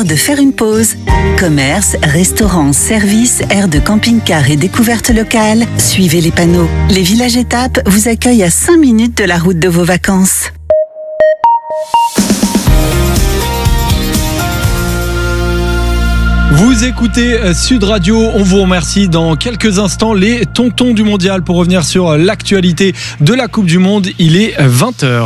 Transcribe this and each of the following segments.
l'heure de faire une pause. Commerce, restaurants, services, aires de camping-car et découvertes locales. Suivez les panneaux. Les villages étapes vous accueillent à 5 minutes de la route de vos vacances. Vous écoutez Sud Radio, on vous remercie. Dans quelques instants, les tontons du mondial pour revenir sur l'actualité de la Coupe du Monde. Il est 20h.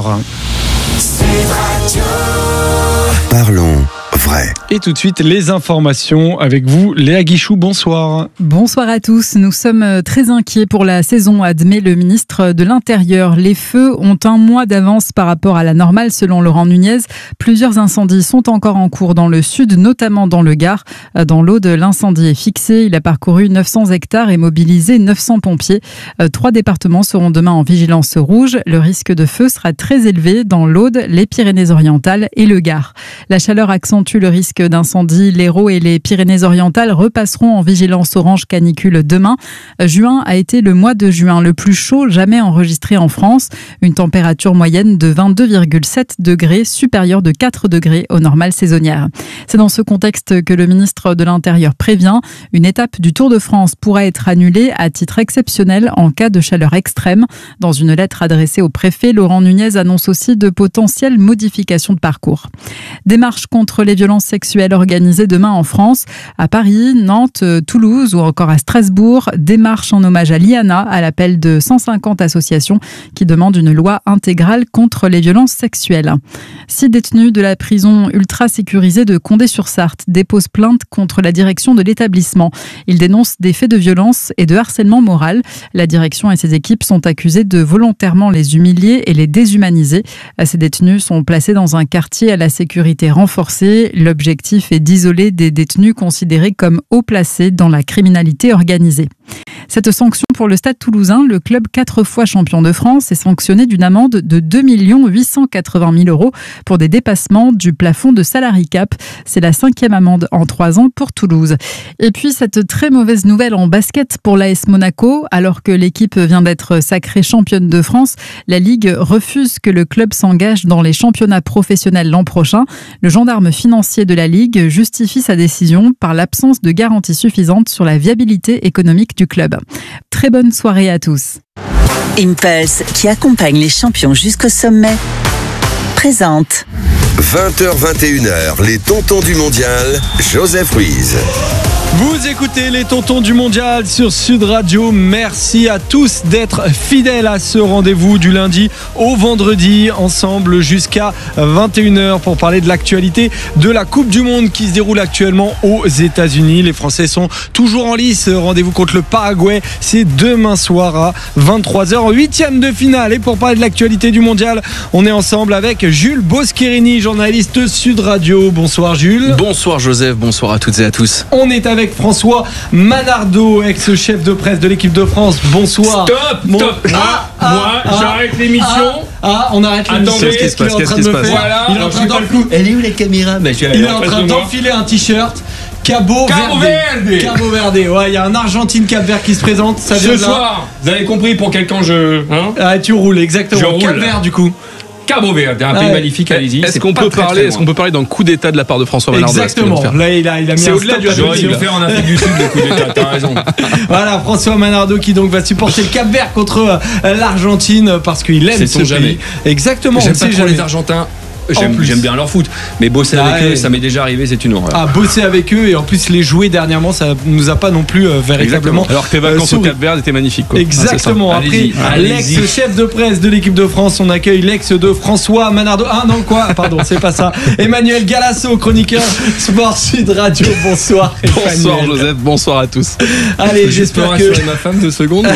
Parlons vrai. Et tout de suite, les informations avec vous, Léa Guichou, bonsoir. Bonsoir à tous. Nous sommes très inquiets pour la saison, admet le ministre de l'Intérieur. Les feux ont un mois d'avance par rapport à la normale, selon Laurent Nunez. Plusieurs incendies sont encore en cours dans le sud, notamment dans le Gard. Dans l'Aude, l'incendie est fixé. Il a parcouru 900 hectares et mobilisé 900 pompiers. 3 départements seront demain en vigilance rouge. Le risque de feu sera très élevé dans l'Aude, les Pyrénées-Orientales et le Gard. La chaleur accentue le risque d'incendie. L'Hérault et les Pyrénées-Orientales repasseront en vigilance orange canicule demain. Juin a été le mois de juin le plus chaud jamais enregistré en France. Une température moyenne de 22,7 degrés, supérieure de 4 degrés aux normales saisonnières. C'est dans ce contexte que le ministre de l'Intérieur prévient. Une étape du Tour de France pourra être annulée à titre exceptionnel en cas de chaleur extrême. Dans une lettre adressée au préfet, Laurent Nunez annonce aussi de potentielles modifications de parcours. Des marches contre les violences sexuelles organisées demain en France, à Paris, Nantes, Toulouse ou encore à Strasbourg. Des marches en hommage à Liana, à l'appel de 150 associations qui demandent une loi intégrale contre les violences sexuelles. 6 détenus de la prison ultra sécurisée de Condé-sur-Sarthe déposent plainte contre la direction de l'établissement. Ils dénoncent des faits de violence et de harcèlement moral. La direction et ses équipes sont accusées de volontairement les humilier et les déshumaniser. Ces détenus sont placés dans un quartier à la sécurité renforcée. L'objectif est d'isoler des détenus considérés comme haut placés dans la criminalité organisée. Cette sanction pour le Stade Toulousain, le club 4 fois champion de France, est sanctionné d'une amende de 2 880 000 € pour des dépassements du plafond de salary cap. C'est la 5e amende en 3 ans pour Toulouse. Et puis cette très mauvaise nouvelle en basket pour l'AS Monaco. Alors que l'équipe vient d'être sacrée championne de France, la Ligue refuse que le club s'engage dans les championnats professionnels l'an prochain. Le gendarme financier de la Ligue justifie sa décision par l'absence de garantie suffisante sur la viabilité économique du club. Très bonne soirée à tous. Impulse, qui accompagne les champions jusqu'au sommet, présente 20h-21h, les tontons du mondial, Joseph Ruiz. Vous écoutez les tontons du mondial sur Sud Radio. Merci à tous d'être fidèles à ce rendez-vous du lundi au vendredi, ensemble jusqu'à 21h pour parler de l'actualité de la Coupe du Monde qui se déroule actuellement aux États-Unis. Les Français sont toujours en lice. Rendez-vous contre le Paraguay, c'est demain soir à 23h, 8e de finale. Et pour parler de l'actualité du mondial, on est ensemble avec Jules Boscherini, journaliste Sud Radio. Bonsoir Jules. Bonsoir Joseph, bonsoir à toutes et à tous. On est avec François Manardo, ex-chef de presse de l'équipe de France. Bonsoir. Stop. J'arrête l'émission. On arrête l'émission. Qu'est-ce qui se passe? Voilà. Il est en train Elle est où la caméra? Il est en train d'enfiler un t-shirt. Cabo Verde. Ouais, il y a un Argentine-Cap-Vert qui se présente. Ça vient ce soir, vous avez compris pour quel camp tu roules, exactement. Je roule. Cap-Vert du coup. Cabo Verde, un pays magnifique, allez-y. Est-ce qu'on peut parler d'un coup d'état de la part de François Manardo? Exactement. Là, il a mis c'est un au-delà du J'aurais dû le faire en Afrique du Sud, le coup d'état, t'as raison. Voilà, François Manardo qui donc va supporter le Cap-Vert contre l'Argentine parce qu'il aime ce pays. Exactement. J'aime pas trop les Argentins. J'aime bien leur foot, mais bosser avec eux, ça m'est déjà arrivé, c'est une horreur. Bosser avec eux et en plus les jouer dernièrement, ça nous a pas non plus véritablement. Alors que tes vacances au Cap-Vert étaient magnifiques. Quoi. Exactement. Après, l'ex-chef de presse de l'équipe de France, on accueille l'ex de François Manardo. Pardon, c'est pas ça. Emmanuel Galasso, chroniqueur Sport Sud Radio. Bonsoir. Bonsoir Joseph, bonsoir à tous. Allez, j'espère que ma femme 2 secondes.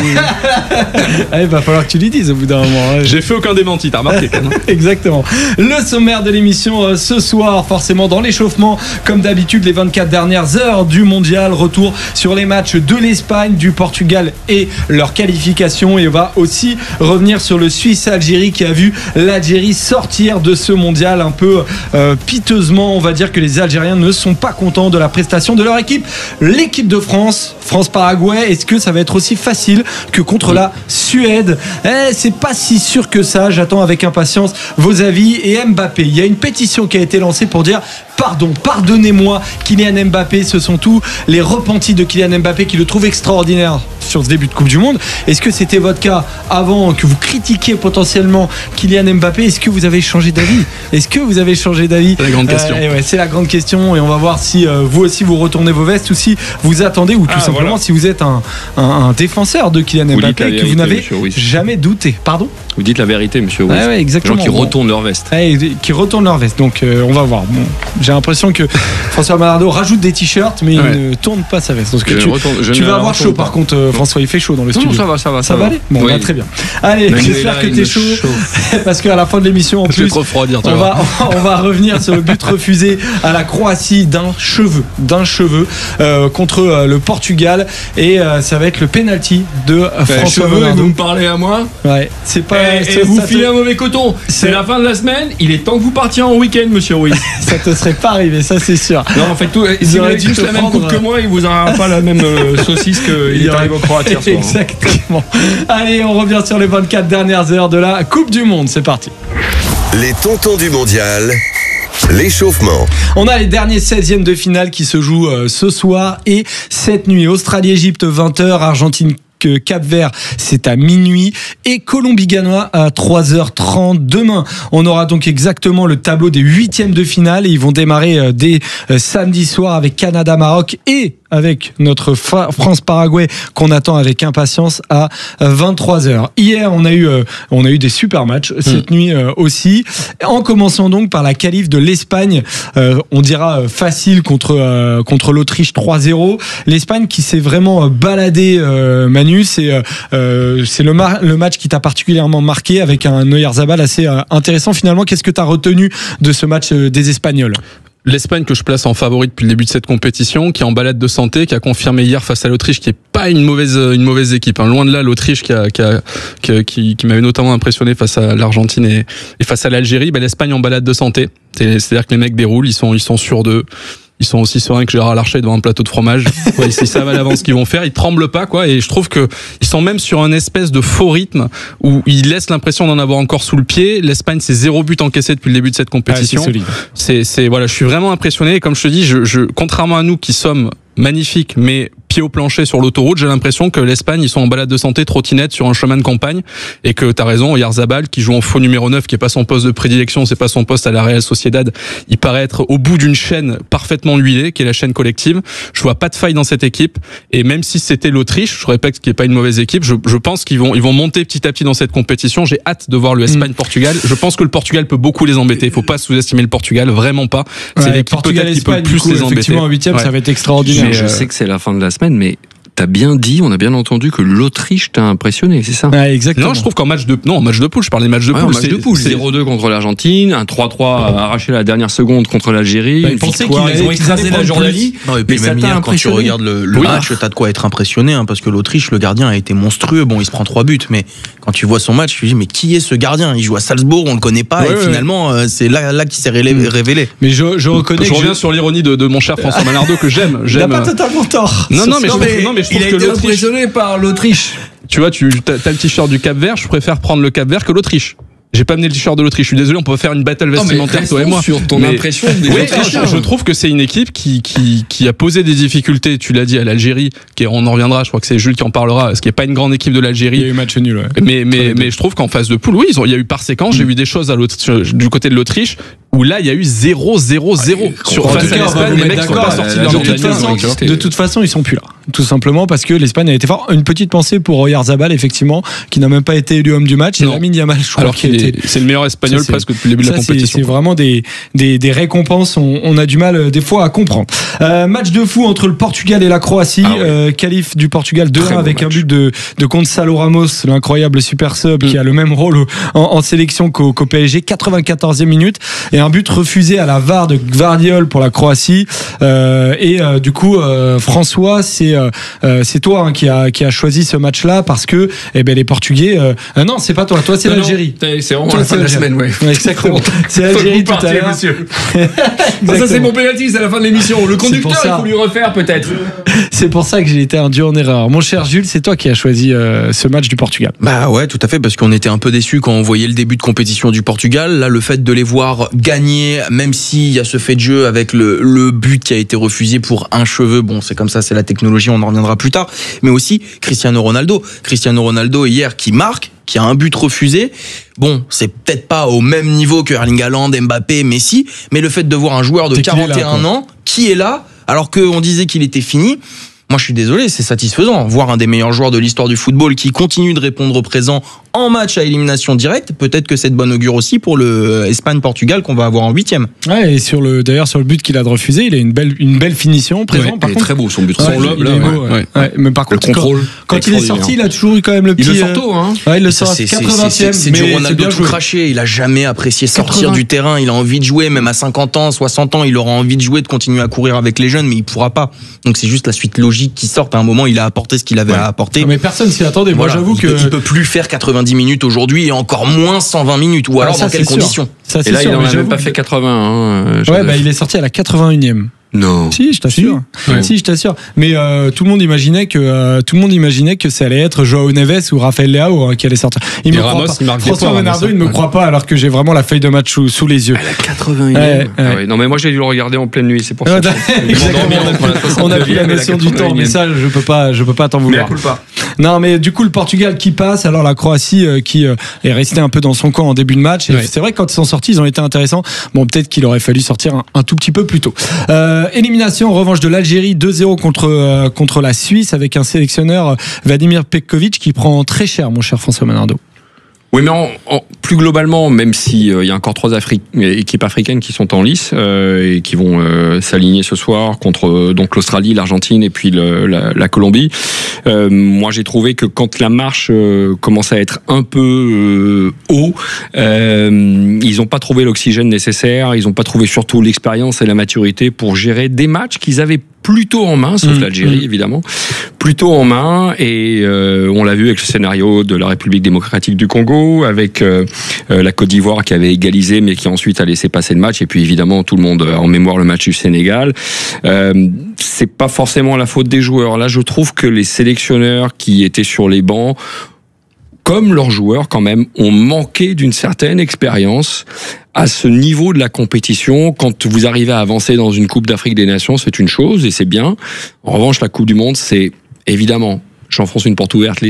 Il va falloir que tu lui dises au bout d'un moment. J'ai fait aucun démenti, t'as remarqué. Exactement. Le sommaire de l'émission ce soir, forcément dans l'échauffement, comme d'habitude, les 24 dernières heures du mondial. Retour sur les matchs de l'Espagne, du Portugal et leur qualification. Et on va aussi revenir sur le Suisse-Algérie qui a vu l'Algérie sortir de ce mondial un peu piteusement. On va dire que les Algériens ne sont pas contents de la prestation de leur équipe. L'équipe de France-Paraguay, est-ce que ça va être aussi facile que contre la Suède? C'est pas si sûr que ça. J'attends avec impatience vos avis. Et Mbappé, il y a une pétition qui a été lancée pour dire pardonnez-moi Kylian Mbappé. Ce sont tous les repentis de Kylian Mbappé qui le trouvent extraordinaire sur ce début de Coupe du Monde. Est-ce que c'était votre cas avant que vous critiquiez potentiellement Kylian Mbappé? Est-ce que vous avez changé d'avis? C'est la grande question. C'est la grande question, et on va voir si vous aussi vous retournez vos vestes, ou si vous attendez, ou tout simplement si vous êtes un défenseur de Kylian Mbappé que vous n'avez jamais douté. Pardon? Vous dites la vérité, monsieur Ruiz. Ouais, exactement. Les gens qui retournent leur veste. Qui retournent leur veste. Donc on va voir. Bon, j'ai l'impression que François Malardo rajoute des t-shirts, mais il ne tourne pas sa veste. Donc tu vas avoir chaud par contre, François. Il fait chaud dans le studio. Non, ça va aller. Bon, très bien. Allez, j'espère que t'es chaud. Parce qu'à la fin de l'émission, en plus, trop froid à dire, on va revenir sur le but refusé à la Croatie d'un cheveu contre le Portugal, et ça va être le penalty de François Malardo. Vous me parlez à moi? Ouais, c'est pas. Et vous filez un mauvais coton. C'est la fin de la semaine. Il est temps que vous partiez en week-end, monsieur Ruiz. Ça te serait pas arrivé, ça c'est sûr. Non, en fait, si vous avez juste la même coupe que moi, il vous aura pas la même saucisse qu'il est arrivé au Croatie. Exactement. Allez, on revient sur les 24 dernières heures de la Coupe du Monde. C'est parti. Les tontons du mondial. L'échauffement. On a les derniers 16e de finale qui se jouent ce soir et cette nuit. Australie-Égypte 20h, Argentine Cap-Vert, c'est à minuit, et Colombie-Ghana à 3h30. Demain, on aura donc exactement le tableau des 8e de finale, et ils vont démarrer dès samedi soir avec Canada-Maroc et avec notre France-Paraguay qu'on attend avec impatience à 23h. Hier, on a eu des super matchs, cette nuit aussi, en commençant donc par la qualif de l'Espagne, on dira facile contre l'Autriche 3-0. L'Espagne qui s'est vraiment baladée, Manu, c'est le match qui t'a particulièrement marqué, avec un Oyarzabal assez intéressant finalement. Qu'est-ce que tu as retenu de ce match des Espagnols? L'Espagne, que je place en favori depuis le début de cette compétition, qui est en balade de santé, qui a confirmé hier face à l'Autriche, qui est pas une mauvaise équipe. Loin de là, l'Autriche qui m'avait notamment impressionné face à l'Argentine et face à l'Algérie. L'Espagne en balade de santé. C'est-à-dire que les mecs déroulent, ils sont sûrs d'eux. Ils sont aussi sereins que Gérard Larcher devant un plateau de fromage. Ils savent à l'avance ce qu'ils vont faire. Ils tremblent pas, quoi. Et je trouve que ils sont même sur un espèce de faux rythme où ils laissent l'impression d'en avoir encore sous le pied. L'Espagne, c'est 0 but encaissé depuis le début de cette compétition. C'est solide. Je suis vraiment impressionné. Et comme je te dis, contrairement à nous qui sommes magnifiques, mais pied au plancher sur l'autoroute, j'ai l'impression que l'Espagne, ils sont en balade de santé, trottinette sur un chemin de campagne, et que t'as raison, Oyarzabal, qui joue en faux numéro 9, qui est pas son poste de prédilection, c'est pas son poste à la Real Sociedad, il paraît être au bout d'une chaîne parfaitement huilée, qui est la chaîne collective. Je vois pas de faille dans cette équipe, et même si c'était l'Autriche, je répète ce qui est pas une mauvaise équipe, je pense qu'ils vont monter petit à petit dans cette compétition. J'ai hâte de voir le Espagne-Portugal. Je pense que le Portugal peut beaucoup les embêter. Il faut pas sous-estimer le Portugal, vraiment pas. C'est l'équipe peut-être qui peut plus les embêter. Effectivement, en 8e, ça va être extraordinaire. Je sais que c'est la fin de la semaine, mais t'as bien dit, on a bien entendu que l'Autriche t'a impressionné, c'est ça? Ouais, exactement. Non, je trouve qu'en match de poule, je parle des matchs de poule. En match de poule, 0-2 contre l'Argentine, un 3-3 arraché à la dernière seconde contre l'Algérie, une victoire, ils ont écrasé la Jordanie. Non, et puis même hier, quand tu regardes le match, t'as de quoi être impressionné, parce que l'Autriche, le gardien a été monstrueux. Bon, il se prend 3 buts, mais quand tu vois son match, tu te dis, mais qui est ce gardien? Il joue à Salzbourg, on le connaît pas, et finalement, c'est là qu'il s'est révélé. Mais je reconnais. Je reviens sur l'ironie de mon cher François Malardo, que j'aime. Il n'a pas totalement tort. Non, mais je trouve que l'Autriche, par l'Autriche. Tu vois, t'as le t-shirt du Cap-Vert, je préfère prendre le Cap-Vert que l'Autriche. J'ai pas amené le t-shirt de l'Autriche, je suis désolé, on peut faire une battle vestimentaire toi et moi. Sur ton impression des Autrichiens. Je trouve que c'est une équipe qui a posé des difficultés, tu l'as dit, à l'Algérie, on en reviendra, je crois que c'est Jules qui en parlera, ce qui est pas une grande équipe de l'Algérie. Il y a eu match nul, ouais. Mais je trouve qu'en phase de poule, oui, il y a eu par séquence, j'ai vu des choses du côté de l'Autriche, où là, il y a eu 0-0-0 sur face à l'Espagne, les mecs sont pas sortis de leur de toute façon, ils sont plus là. Tout simplement parce que l'Espagne a été fort. Une petite pensée pour Oyarzabal, effectivement, qui n'a même pas été élu homme du match. Et Lamine Yamal, je crois, c'est le meilleur espagnol presque depuis le début de la compétition. C'est vraiment des récompenses. On a du mal des fois à comprendre. Match de fou entre le Portugal et la Croatie. Qualif du Portugal 2-1 avec un but de Gonçalo Ramos, l'incroyable super sub qui a le même rôle en sélection qu'au PSG. 94e minute. Et un but refusé à la VAR de Gvardiol pour la Croatie. Du coup, François, c'est toi qui a choisi ce match-là parce que les Portugais. Non, c'est pas toi. Toi, c'est l'Algérie. C'est vraiment la fin de la semaine, ouais. Exactement. C'est l'Algérie tout à l'heure. Monsieur. Ça, c'est mon pénalty, c'est la fin de l'émission. Le conducteur, il faut lui refaire peut-être. C'est pour ça que j'ai été induit en erreur. Mon cher Jules, c'est toi qui as choisi ce match du Portugal. Bah ouais, tout à fait, parce qu'on était un peu déçus quand on voyait le début de compétition du Portugal. Là, le fait de les voir gagner gagner, même s'il y a ce fait de jeu avec le but qui a été refusé pour un cheveu. Bon, c'est comme ça, c'est la technologie, on en reviendra plus tard. Mais aussi Cristiano Ronaldo hier qui marque, qui a un but refusé. Bon, c'est peut-être pas au même niveau que Erling Haaland, Mbappé, Messi, mais le fait de voir un joueur de 41 ans qui est là, alors qu'on disait qu'il était fini, moi je suis désolé, c'est satisfaisant. Voir un des meilleurs joueurs de l'histoire du football qui continue de répondre au présent en match à élimination directe, peut-être que c'est de bonne augure aussi pour le Espagne-Portugal qu'on va avoir en 8e. Ouais, et d'ailleurs sur le but qu'il a de refuser, il a une belle finition présent. Il est très beau son but. Son lob là. Mais par contre, quand il est sorti, il a toujours eu quand même le petit. Il le sort tôt, hein. Ouais, il le sort à 80e. C'est du Ronaldo tout craché. Il a jamais apprécié sortir du terrain. Il a envie de jouer, même à 50 ans, 60 ans, il aura envie de jouer, de continuer à courir avec les jeunes, mais il pourra pas. Donc c'est juste la suite logique qui sort. À un moment, il a apporté ce qu'il avait à apporter. Mais personne s'y attendait. Moi, j'avoue que il peut plus faire 90 minutes aujourd'hui et encore moins 120 minutes. Ou alors dans quelles conditions? Et là, il en a même pas fait 80. Il est sorti à la 81e. Non. Si, je t'assure. Si, je t'assure. Mais tout le monde imaginait que ça allait être Joao Neves ou Raphaël Leao qui allait sortir. François Bernardo, il ne me croit pas alors que j'ai vraiment la feuille de match sous les yeux. À la 81e. Non, mais moi j'ai dû le regarder en pleine nuit, c'est pour ça. On a plus la notion du temps, mais ça je peux pas t'en vouloir. Non, mais du coup le Portugal qui passe, alors la Croatie qui est restée un peu dans son camp en début de match. Et c'est vrai que quand ils sont sortis, ils ont été intéressants. Bon, peut-être qu'il aurait fallu sortir un tout petit peu plus tôt. Élimination en revanche de l'Algérie 2-0 contre la Suisse avec un sélectionneur Vladimir Petkovic qui prend très cher, mon cher François Bernardo. Oui, mais plus globalement, même s'il y a encore 3 équipes africaines qui sont en lice et qui vont s'aligner ce soir contre donc l'Australie, l'Argentine et puis la Colombie, moi j'ai trouvé que quand la marche commence à être un peu haut, ils n'ont pas trouvé l'oxygène nécessaire, ils n'ont pas trouvé surtout l'expérience et la maturité pour gérer des matchs qu'ils avaient plutôt en main, sauf l'Algérie évidemment, plutôt en main, et on l'a vu avec le scénario de la République démocratique du Congo, avec la Côte d'Ivoire qui avait égalisé mais qui ensuite a laissé passer le match, et puis évidemment tout le monde a en mémoire le match du Sénégal. C'est pas forcément la faute des joueurs. Là je trouve que les sélectionneurs qui étaient sur les bancs, comme leurs joueurs quand même, ont manqué d'une certaine expérience à ce niveau de la compétition. Quand vous arrivez à avancer dans une Coupe d'Afrique des Nations, c'est une chose et c'est bien. En revanche, la Coupe du Monde, c'est évidemment, j'enfonce une porte ouverte,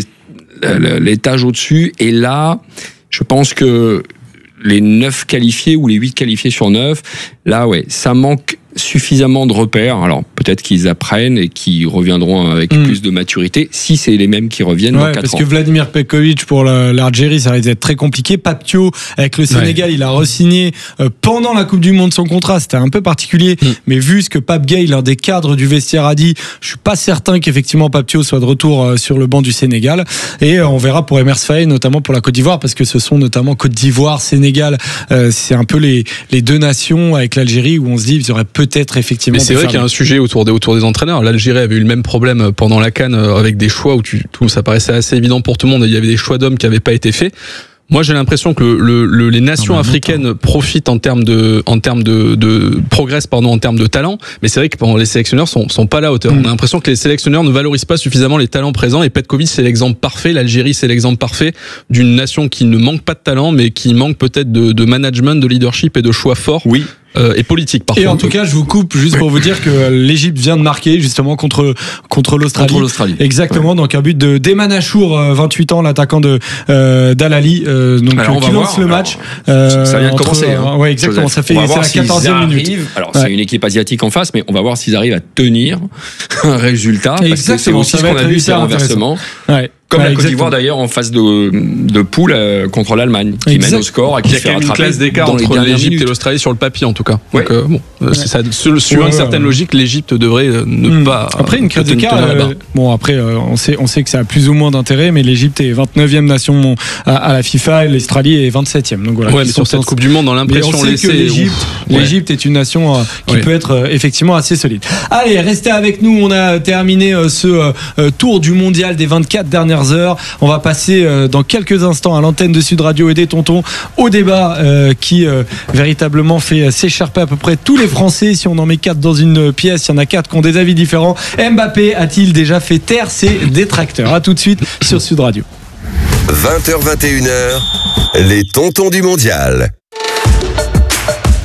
l'étage au-dessus. Et là, je pense que les 9 qualifiés ou les 8 qualifiés sur 9, là, ça manque suffisamment de repères. Alors peut-être qu'ils apprennent et qu'ils reviendront avec plus de maturité, si c'est les mêmes qui reviennent dans 4 ans. Parce que Vladimir Petkovic pour l'Algérie, ça risque d'être très compliqué. Papio avec le Sénégal, il a re-signé pendant la Coupe du Monde son contrat, c'était un peu particulier, mais vu ce que Pape Gueye, l'un des cadres du vestiaire, a dit, je suis pas certain qu'effectivement Papio soit de retour sur le banc du Sénégal, et on verra pour Emers Faé, notamment pour la Côte d'Ivoire, parce que ce sont notamment Côte d'Ivoire, Sénégal, c'est un peu les deux nations avec l'Algérie où on se dit ils auraient peut-être effectivement. Mais c'est vrai qu'il y a un sujet autour des entraîneurs. L'Algérie avait eu le même problème pendant la CAN avec des choix où ça paraissait assez évident pour tout le monde. Il y avait des choix d'hommes qui n'avaient pas été faits. Moi, j'ai l'impression que les nations africaines profitent en termes de progressent en termes de talent, mais c'est vrai que les sélectionneurs sont pas à la hauteur. On a l'impression que les sélectionneurs ne valorisent pas suffisamment les talents présents, et Petkovic c'est l'exemple parfait, l'Algérie c'est l'exemple parfait d'une nation qui ne manque pas de talent, mais qui manque peut-être de management, de leadership et de choix forts. Oui. Et politique parfois. Et en tout cas, je vous coupe juste pour vous dire que l'Égypte vient de marquer justement contre l'Australie. Exactement, donc un but de Deman Achour, 28 ans, l'attaquant de d'Al-Ahly, qui lance le match. Ça vient de commencer. Ouais, exactement. Joseph. C'est la 14e minute. Alors c'est une équipe asiatique en face, mais on va voir s'ils arrivent à tenir un résultat. Parce que c'est aussi ce qu'on a vu, c'est renversement. Ouais. Comme la Côte d'Ivoire d'ailleurs en phase de poule contre l'Allemagne, qui mène au score et qui se fait rattraper. Il y a une classe d'écart entre l'Égypte et l'Australie sur le papier en tout cas. Ouais. Donc suivant une certaine logique, l'Égypte devrait ne pas. Après une classe d'écart. Après on sait que ça a plus ou moins d'intérêt, mais l'Égypte est 29e nation à la FIFA et l'Australie est 27e. Donc voilà. Ouais, mais sur cette Coupe du Monde, dans l'impression laissée. L'Égypte est une nation qui peut être effectivement assez solide. Allez, restez avec nous. On a terminé ce tour du mondial des 24 dernières heures. On va passer dans quelques instants à l'antenne de Sud Radio et des Tontons au débat qui véritablement fait s'écharper à peu près tous les Français. Si on en met 4 dans une pièce, il y en a 4 qui ont des avis différents. Mbappé a-t-il déjà fait taire ses détracteurs? À tout de suite sur Sud Radio. 20h, 21h, les Tontons du mondial.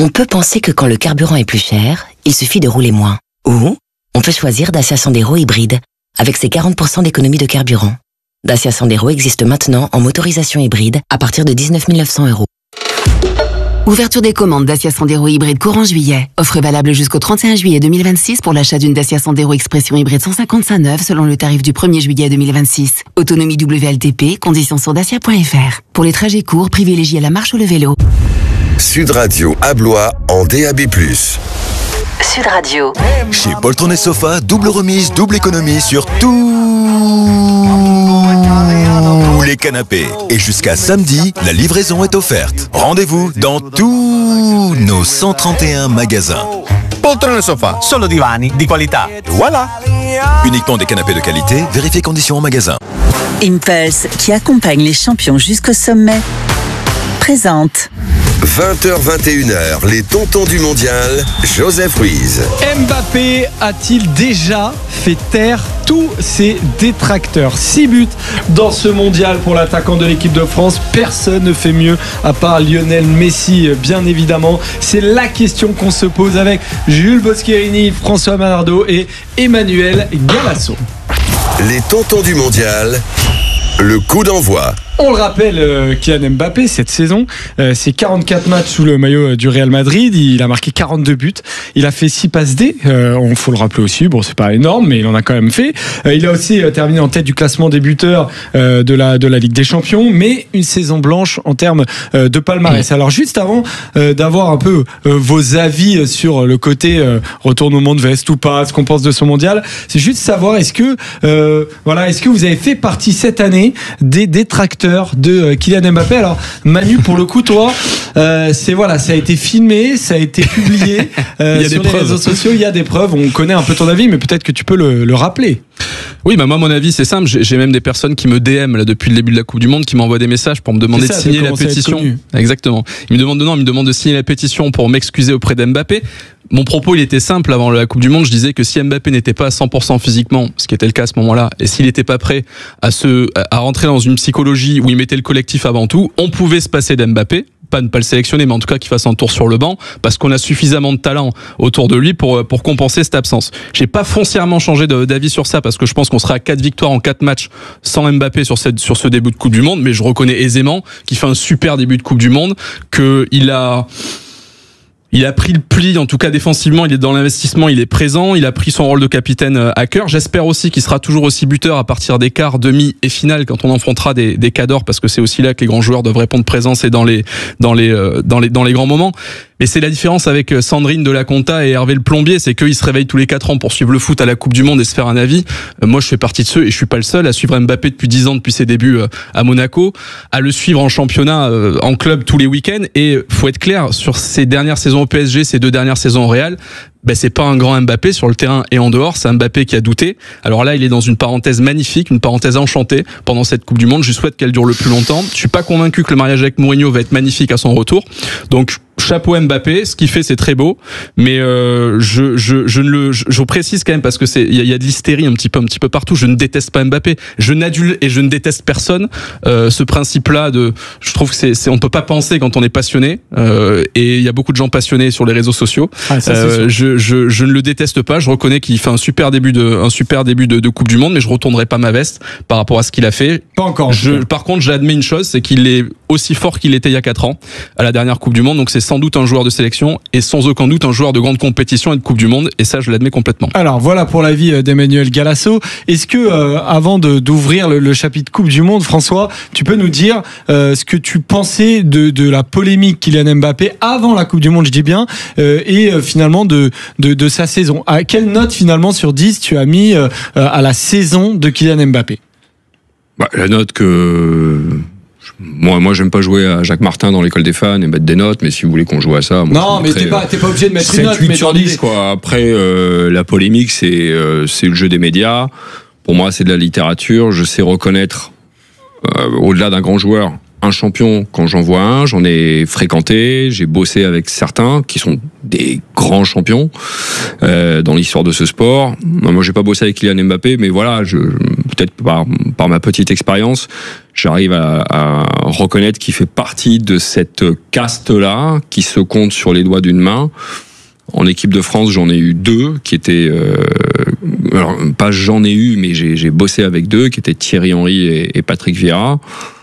On peut penser que quand le carburant est plus cher, il suffit de rouler moins. Ou on peut choisir Dacia Sandero hybride, avec ses 40% d'économie de carburant. Dacia Sandero existe maintenant en motorisation hybride à partir de 19 900 €. Ouverture des commandes Dacia Sandero hybride courant juillet. Offre valable jusqu'au 31 juillet 2026 pour l'achat d'une Dacia Sandero Expression hybride 155 neuve selon le tarif du 1er juillet 2026. Autonomie WLTP, conditions sur dacia.fr. Pour les trajets courts, privilégiez la marche ou le vélo. Sud Radio à Blois en DAB+. Sud Radio. Chez Poltron et Sofa, double remise, double économie sur tous les canapés. Et jusqu'à samedi, la livraison est offerte. Rendez-vous dans tous nos 131 magasins. Poltron et Sofa, solo divani di qualità. Voilà. Uniquement des canapés de qualité, vérifiez conditions en magasin. Impulse, qui accompagne les champions jusqu'au sommet, présente 20h-21h, les tontons du mondial, Joseph Ruiz. Mbappé a-t-il déjà fait taire tous ses détracteurs? 6 buts dans ce mondial pour l'attaquant de l'équipe de France. Personne ne fait mieux à part Lionel Messi, bien évidemment. C'est la question qu'on se pose avec Jules Boscherini, François Manardo et Emmanuel Galasso. Les tontons du mondial, le coup d'envoi. On le rappelle, Kylian Mbappé, cette saison, c'est 44 matchs sous le maillot du Real Madrid. Il a marqué 42 buts. Il a fait 6 passes D. On faut le rappeler aussi. Bon, c'est pas énorme, mais il en a quand même fait. Il a aussi terminé en tête du classement des buteurs de la Ligue des Champions, mais une saison blanche en termes de palmarès. Alors, juste avant d'avoir un peu vos avis sur le côté retournement de veste ou pas, ce qu'on pense de ce mondial, c'est juste savoir est-ce que vous avez fait partie cette année des détracteurs de Kylian Mbappé. Alors Manu, pour le coup, toi, ça a été filmé, ça a été publié sur les réseaux sociaux. Il y a des preuves. On connaît un peu ton avis, mais peut-être que tu peux le rappeler. Oui, moi mon avis c'est simple. J'ai même des personnes qui me DM là depuis le début de la Coupe du Monde, qui m'envoient des messages pour me demander de signer la pétition. Exactement. Ils me demandent de signer la pétition pour m'excuser auprès d'Mbappé. Mon propos, il était simple avant la Coupe du Monde. Je disais que si Mbappé n'était pas à 100% physiquement, ce qui était le cas à ce moment-là, et s'il n'était pas prêt à rentrer dans une psychologie où il mettait le collectif avant tout, on pouvait se passer d'Mbappé. Pas ne pas le sélectionner, mais en tout cas qu'il fasse un tour sur le banc, parce qu'on a suffisamment de talent autour de lui pour compenser cette absence. J'ai pas foncièrement changé d'avis sur ça, parce que je pense qu'on sera à 4 victoires en 4 matchs sans Mbappé sur ce début de Coupe du Monde, mais je reconnais aisément qu'il fait un super début de Coupe du Monde, il a pris le pli, en tout cas défensivement, il est dans l'investissement, il est présent, il a pris son rôle de capitaine à cœur. J'espère aussi qu'il sera toujours aussi buteur à partir des quarts, demi et finale quand on affrontera des cadors, parce que c'est aussi là que les grands joueurs doivent répondre présence et dans les grands moments. Mais c'est la différence avec Sandrine de la Conta et Hervé le Plombier, c'est qu'ils se réveillent tous les 4 ans pour suivre le foot à la Coupe du Monde et se faire un avis. Moi, je fais partie de ceux, et je suis pas le seul, à suivre Mbappé depuis 10 ans, depuis ses débuts à Monaco, à le suivre en championnat, en club tous les week-ends. Et faut être clair, sur ses dernières saisons au PSG, ses 2 dernières saisons au Real, c'est pas un grand Mbappé sur le terrain et en dehors, c'est un Mbappé qui a douté. Alors là, il est dans une parenthèse magnifique, une parenthèse enchantée pendant cette Coupe du Monde. Je souhaite qu'elle dure le plus longtemps. Je suis pas convaincu que le mariage avec Mourinho va être magnifique à son retour. Donc chapeau Mbappé, ce qu'il fait c'est très beau, mais je précise quand même, parce que il y a de l'hystérie un petit peu partout. Je ne déteste pas Mbappé, je n'adule et je ne déteste personne. Ce principe-là je trouve que on peut pas penser quand on est passionné, et il y a beaucoup de gens passionnés sur les réseaux sociaux. Je ne le déteste pas, je reconnais qu'il fait un super début de Coupe du Monde, mais je retournerai pas ma veste par rapport à ce qu'il a fait. Pas encore. Par contre, j'admets une chose, c'est qu'il est aussi fort qu'il était il y a 4 ans à la dernière Coupe du Monde, donc c'est sans doute un joueur de sélection et sans aucun doute un joueur de grande compétition et de Coupe du Monde, et ça je l'admets complètement. Alors voilà pour l'avis d'Emmanuel Galasso. Est-ce que avant d'ouvrir le chapitre Coupe du Monde, François, tu peux nous dire ce que tu pensais de la polémique Kylian Mbappé avant la Coupe du Monde, je dis bien, et finalement de sa saison. À quelle note finalement sur 10 tu as mis à la saison de Kylian Mbappé? La note que... Moi, j'aime pas jouer à Jacques Martin dans l'école des fans et mettre des notes, mais si vous voulez qu'on joue à ça... Non, mais t'es pas obligé de mettre une note, mais sur 10, quoi. Après, la polémique, c'est le jeu des médias. Pour moi, c'est de la littérature. Je sais reconnaître, au-delà d'un grand joueur, un champion quand j'en vois un. J'en ai fréquenté, j'ai bossé avec certains qui sont des grands champions dans l'histoire de ce sport. Moi, j'ai pas bossé avec Kylian Mbappé, mais voilà, peut-être par ma petite expérience, j'arrive à reconnaître qu'il fait partie de cette caste-là, qui se compte sur les doigts d'une main. En équipe de France, j'en ai eu 2 qui étaient... alors, pas j'en ai eu, mais j'ai bossé avec 2, qui étaient Thierry Henry et Patrick Vieira.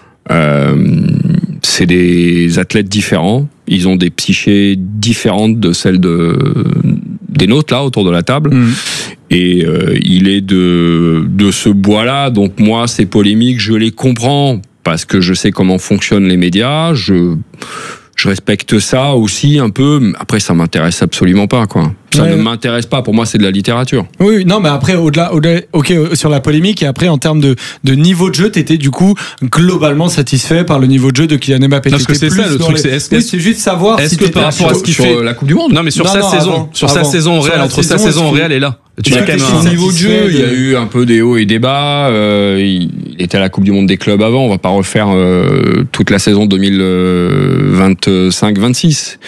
C'est des athlètes différents. Ils ont des psychés différentes de celles des nôtres, là, autour de la table. Et il est de ce bois-là. Donc moi, ces polémiques, je les comprends parce que je sais comment fonctionnent les médias. Je respecte ça aussi un peu. Après, ça m'intéresse absolument pas, quoi. Ça ne m'intéresse pas. Pour moi, c'est de la littérature. Oui, non, mais après, au-delà, ok, sur la polémique, et après, en termes de niveau de jeu, t'étais du coup globalement satisfait par le niveau de jeu de Kylian Mbappé. Parce que c'est ça le truc. C'est juste savoir si par rapport à ce qu'il fait sur la Coupe du Monde. Non, mais sur sa saison, sa saison au Real, entre sa saison au Real et là. Tu as quand même un niveau de jeu. Il y a eu un peu des hauts et des bas. Il était à la Coupe du Monde des clubs avant. On va pas refaire toute la saison 2025-26.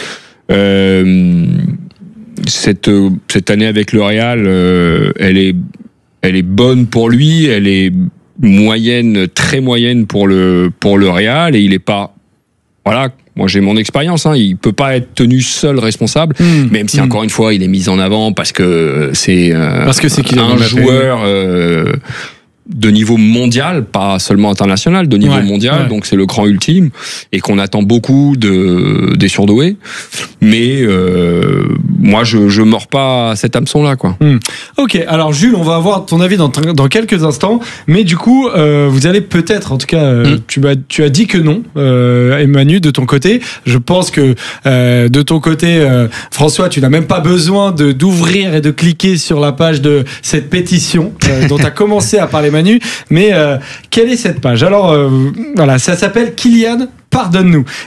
Cette année avec le Real, elle est bonne pour lui. Elle est moyenne, très moyenne pour le Real, et il est pas. Voilà. Moi, j'ai mon expérience. Il peut pas être tenu seul responsable, même si encore une fois, il est mis en avant parce que c'est un joueur de niveau mondial, pas seulement international, de niveau mondial. Donc c'est le cran ultime et qu'on attend beaucoup des surdoués. Mais moi, je mords pas à cet hameçon-là, quoi. Ok, alors Jules, on va avoir ton avis dans quelques instants. Mais du coup, vous allez peut-être, en tout cas, tu as dit que non, Emmanuel, de ton côté. Je pense que de ton côté, François, tu n'as même pas besoin d'ouvrir et de cliquer sur la page de cette pétition dont tu as commencé à parler, Manu. Mais quelle est cette page ? Alors, voilà, ça s'appelle Kylian, pardonne-nous.